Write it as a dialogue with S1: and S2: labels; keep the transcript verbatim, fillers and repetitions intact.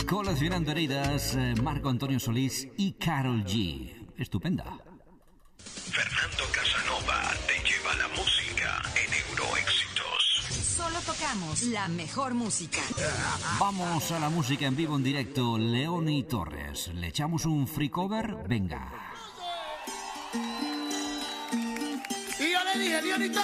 S1: Coleccionando heridas, eh, Marco Antonio Solís y Karol G. Estupenda.
S2: Fernando Casanova te lleva la música en Euroéxitos.
S3: Solo tocamos la mejor música.
S1: Vamos a la música en vivo en directo. Leoni Torres. ¿Le echamos un free cover? Venga.
S4: Y yo le dije, Leoni Torres.